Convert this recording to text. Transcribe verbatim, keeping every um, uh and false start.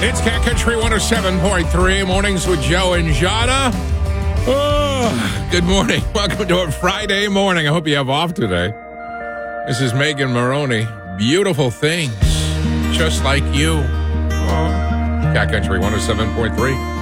It's Cat Country one oh seven point three, Mornings with Joe and Jana. Oh, good morning. Welcome to a Friday morning. I hope you have off today. This is Megan Maroney. Beautiful things, just like you. Oh. Cat Country one oh seven point three.